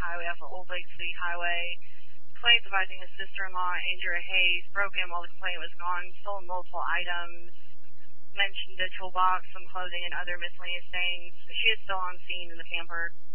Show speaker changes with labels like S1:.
S1: highway off of Old Lake City Highway. Complaint advising his sister-in-law, Andrea Hayes, broke in while the complainant was gone, stole multiple items, mentioned a toolbox, some clothing, and other miscellaneous things. She is still on scene in the camper.